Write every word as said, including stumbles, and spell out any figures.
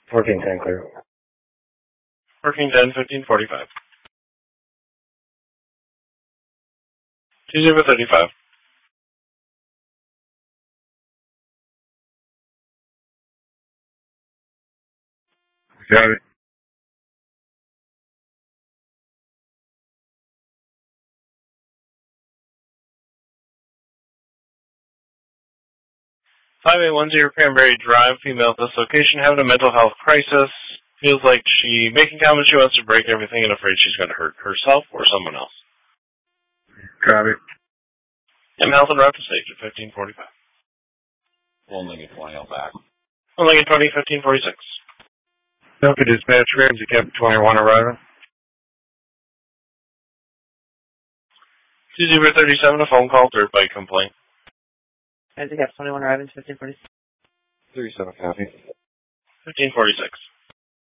fourteen ten clear. fourteen ten, fifteen forty-five. two zero thirty-five. Got it. five eight one zero Cranberry Drive, female at this location, having a mental health crisis. Feels like she making comments she wants to break everything and afraid she's going to hurt herself or someone else. Got it. And health and rapid stage at fifteen forty-five. Only get twenty out back. Only get twenty, fifteen forty-six. Delta dispatch, Ramsey Cap twenty-one arriving. two zero thirty-seven, a phone call, dirt bike complaint. Ramsey Cap twenty-one arriving, fifteen forty-six. thirty-seven copy. fifteen forty-six.